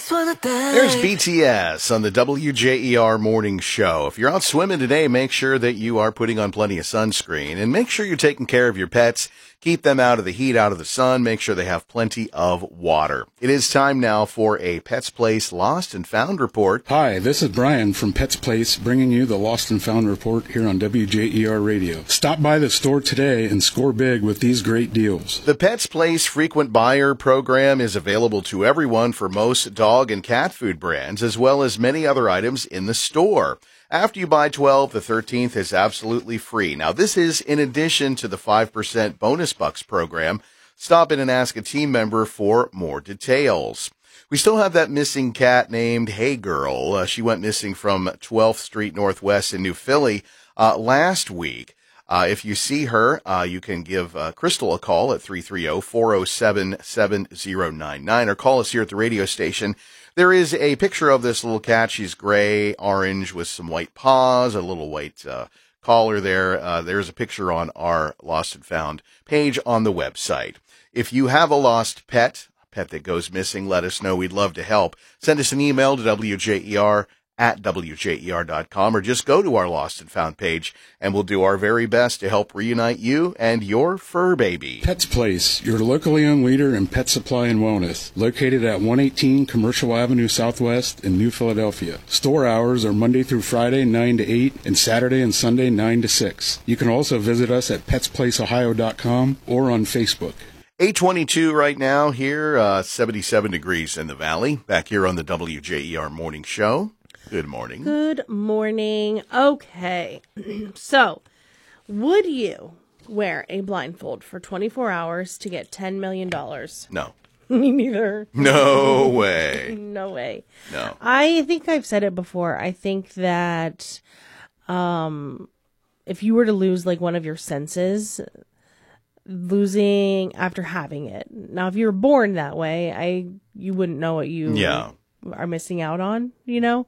There's BTS on the WJER morning show. If you're out swimming today, make sure that you are putting on plenty of sunscreen and make sure you're taking care of your pets. Keep them out of the heat, out of the sun. Make sure they have plenty of water. It is time now for a Pets Place Lost and Found report. Hi, this is Brian from Pets Place bringing you the Lost and Found report here on WJER Radio. Stop by the store today and score big with these great deals. The Pets Place Frequent Buyer program is available to everyone for most dog and cat food brands, as well as many other items in the store. After you buy 12, the 13th is absolutely free. Now, this is in addition to the 5% bonus bucks program. Stop in and ask a team member for more details. We still have that missing cat named Hey Girl. She went missing from 12th Street Northwest in New Philly last week. If you see her, you can give Crystal a call at 330-407-7099 or call us here at the radio station. There is a picture of this little cat. She's gray, orange with some white paws, a little white collar there. There's a picture on our Lost and Found page on the website. If you have a lost pet, a pet that goes missing, let us know. We'd love to help. Send us an email to WJER@WJER.com or just go to our Lost and Found page and we'll do our very best to help reunite you and your fur baby. Pets Place, your locally owned leader in pet supply and wellness, located at 118 Commercial Avenue Southwest in New Philadelphia. Store hours are Monday through Friday 9 to 8 and Saturday and Sunday 9 to 6. You can also visit us at PetsPlaceOhio.com or on Facebook. 8:22 right now here, 77 degrees in the valley. Back here on the WJER Morning Show. Good morning. Good morning. Okay. So, would you wear a blindfold for 24 hours to get $10 million? No. Me neither. No way. No way. No. I think I've said it before. I think that if you were to lose like one of your senses, losing after having it. Now, if you were born that way, you wouldn't know what you are missing out on, you know?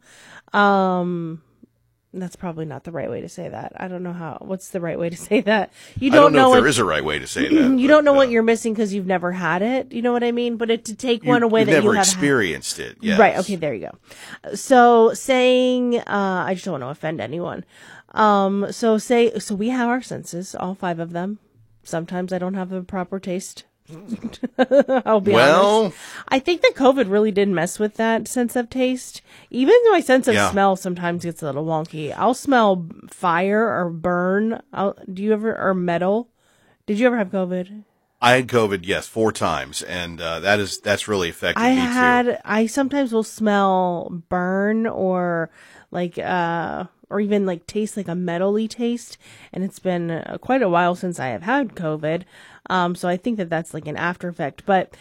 That's probably not the right way to say that. I don't know what's the right way to say that? I don't know if there is a right way to say that. You don't know what you're missing because you've never had it. You know what I mean? But to take one away that you have never experienced it. Yes. Right. Okay. There you go. So saying, I just don't want to offend anyone. So we have our senses, all 5 of them. Sometimes I don't have the proper taste. I'll be honest. I think that COVID really did mess with that sense of taste. Even my sense of smell sometimes gets a little wonky. I'll smell fire or burn. Or metal? Did you ever have COVID? I had COVID, yes, 4 times, and that's really affected me too. I sometimes will smell burn or like or even like taste like a metally taste, and it's been quite a while since I have had COVID. So I think that that's like an after effect. But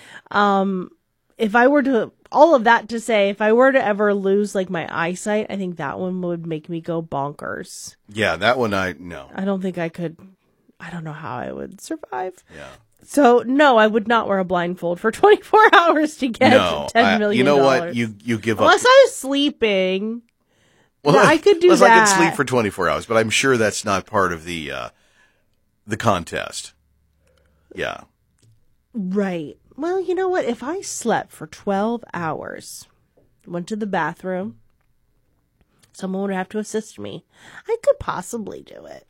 if I were to, all of that to say, if I were to ever lose like my eyesight, I think that one would make me go bonkers. Yeah, that one no. I don't think I could. I don't know how I would survive. Yeah. So no, I would not wear a blindfold for 24 hours to get $10 million. You know what? You give up. Unless I was sleeping. Well, I could do that. I could sleep for 24 hours, but I'm sure that's not part of the contest. Yeah. Right. Well, you know what? If I slept for 12 hours, went to the bathroom, someone would have to assist me. I could possibly do it.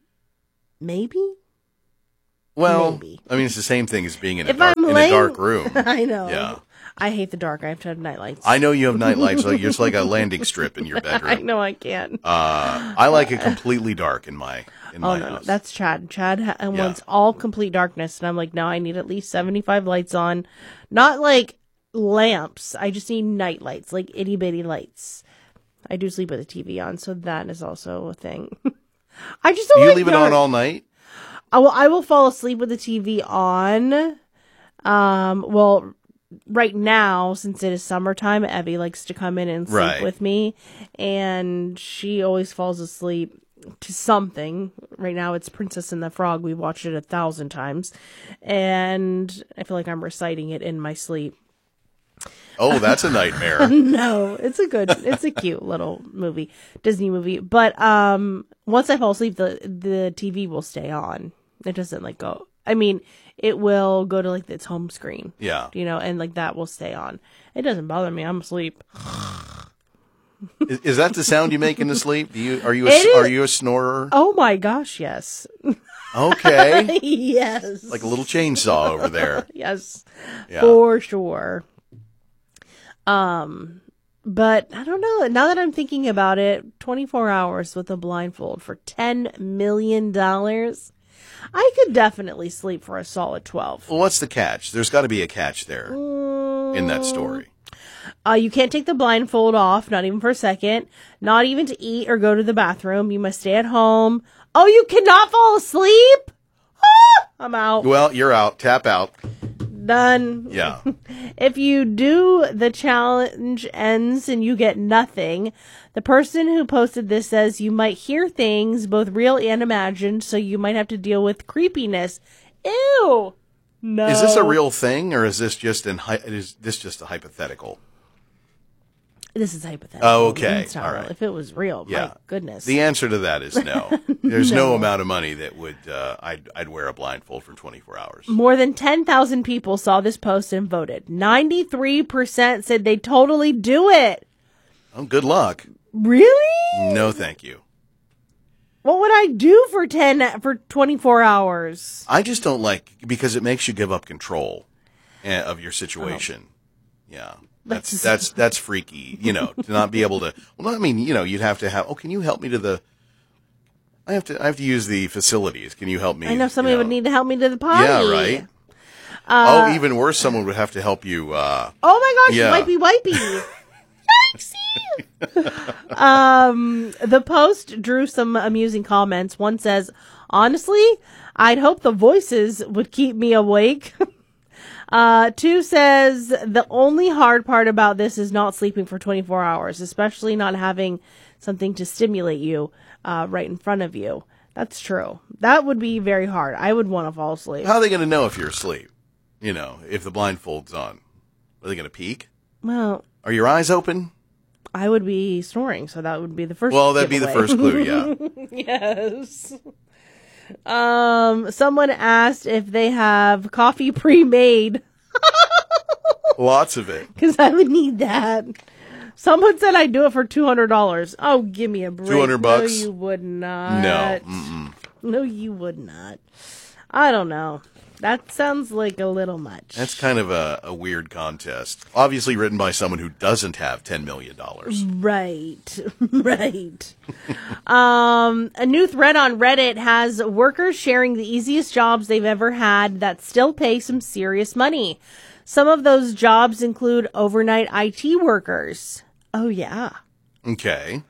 Maybe. Well, maybe. I mean, it's the same thing as being in a dark room. I know. Yeah. I hate the dark. I have to have night lights. I know you have night lights. It's like a landing strip in your bedroom. I know I can. I like it completely dark in my house. No, that's Chad. Chad wants all complete darkness, and I'm like, no, I need at least 75 lights on, not like lamps. I just need night lights, like itty bitty lights. I do sleep with the TV on, so that is also a thing. I just don't. Do you leave it on all night? I will fall asleep with the TV on. Well, right now, since it is summertime, Evie likes to come in and sleep with me, and she always falls asleep to something. Right now, it's Princess and the Frog. We've watched it 1,000 times, and I feel like I'm reciting it in my sleep. Oh, that's a nightmare. No, it's a cute little movie, Disney movie. But once I fall asleep, the TV will stay on. It doesn't go. I mean, it will go to like its home screen. Yeah. And like that will stay on. It doesn't bother me. I'm asleep. Is that the sound you make in the sleep? Are you a snorer? Oh my gosh, yes. Okay. Yes. Like a little chainsaw over there. Yes. Yeah. For sure. But I don't know. Now that I'm thinking about it, 24 hours with a blindfold for $10 million, I could definitely sleep for a solid 12. Well, what's the catch? There's got to be a catch there in that story. You can't take the blindfold off, not even for a second, not even to eat or go to the bathroom. You must stay at home. Oh, you cannot fall asleep? Ah, I'm out. Well, you're out. Tap out. Done. Yeah. If you do, the challenge ends and you get nothing. The person who posted this says you might hear things, both real and imagined, so you might have to deal with creepiness. Ew. No. Is this a real thing, or is this just a hypothetical? This is hypothetical. Oh, okay. It's not All real. right. If it was real, Yeah. my goodness. The answer to that is no. There's no amount of money that would I'd wear a blindfold for 24 hours. More than 10,000 people saw this post and voted. 93% said they'd totally do it. Oh, good luck. Really? No, thank you. What would I do for 24 hours? I just don't like, because it makes you give up control of your situation. Yeah. That's freaky, to not be able to. Well, I mean, you'd have to have. Oh, can you help me to the? I have to use the facilities. Can you help me? I know somebody would need to help me to the potty. Yeah, right. Even worse, someone would have to help you. Oh my gosh, yeah. wipey. The post drew some amusing comments. One says, "Honestly, I'd hope the voices would keep me awake." 2 says, "The only hard part about this is not sleeping for 24 hours, especially not having something to stimulate you right in front of you." That's true. That would be very hard. I would want to fall asleep. How are they going to know if you're asleep? If the blindfold's on, are they going to peek? Well, are your eyes open? I would be snoring, so that would be the first. Well, that'd be the first clue. Yeah. Yes. Someone asked if they have coffee pre-made. Lots of it. Because I would need that. Someone said I'd do it for $200. Oh, give me a break. $200? No, you would not. No. Mm-mm. No, you would not. I don't know. That sounds like a little much. That's kind of a weird contest. Obviously written by someone who doesn't have $10 million. Right. Right. A new thread on Reddit has workers sharing the easiest jobs they've ever had that still pay some serious money. Some of those jobs include overnight IT workers. Oh, yeah. Okay.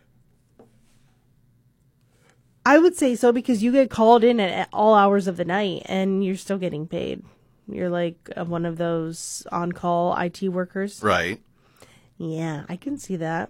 I would say so because you get called in at all hours of the night and you're still getting paid. You're like one of those on-call IT workers. Right. Yeah, I can see that.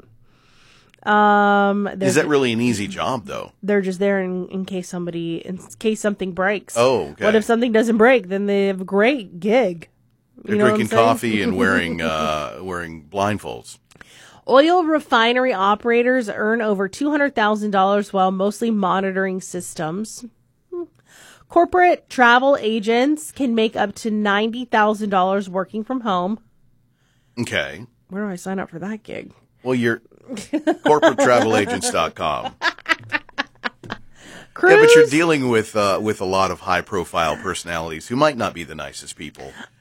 Is that really an easy job, though? They're just there in case something breaks. Oh, okay. What if something doesn't break? Then they have a great gig. They're drinking coffee and wearing blindfolds. Oil refinery operators earn over $200,000 while mostly monitoring systems. Corporate travel agents can make up to $90,000 working from home. Okay. Where do I sign up for that gig? Well, you're corporatetravelagents.com. Cruise? Yeah, but you're dealing with a lot of high-profile personalities who might not be the nicest people.